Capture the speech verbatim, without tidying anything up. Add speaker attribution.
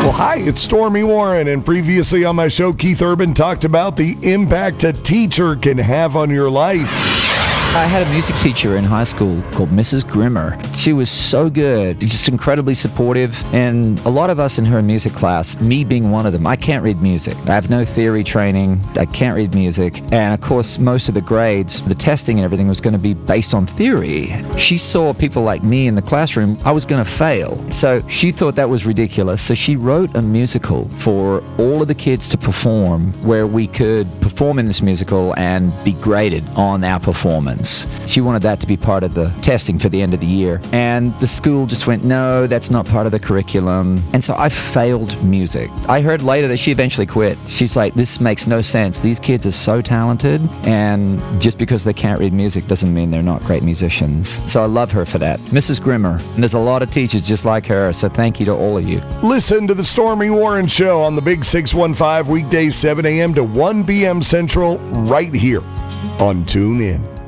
Speaker 1: Well, hi, it's Stormy Warren, and previously on my show, Keith Urban talked about the impact a teacher can have on your life.
Speaker 2: I had a music teacher in high school called Missus Grimmer. She was so good, just incredibly supportive, and a lot of us in her music class, me being one of them, I can't read music. I have no theory training, I can't read music, and of course most of the grades, the testing and everything was going to be based on theory. She saw people like me in the classroom, I was going to fail. So she thought that was ridiculous, so she wrote a musical for all of the kids to perform where we could perform in this musical and be graded on our performance. She wanted that to be part of the testing for the end of the year. And the school just went, no, that's not part of the curriculum. And so I failed music. I heard later that she eventually quit. She's like, this makes no sense. These kids are so talented, and just because they can't read music doesn't mean they're not great musicians. So I love her for that. Missus Grimmer. And there's a lot of teachers just like her, so thank you to all of you.
Speaker 1: Listen to the Stormy Warren Show on the Big six one five, weekdays seven a.m. to one p.m. Central, right here on TuneIn.